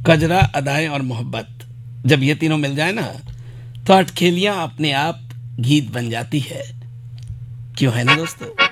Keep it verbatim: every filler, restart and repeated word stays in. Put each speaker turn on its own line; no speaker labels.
कजरा, अदाएं और मोहब्बत, जब ये तीनों मिल जाए ना तो अटखेलियां अपने आप गीत बन जाती है। क्यों है ना दोस्तों?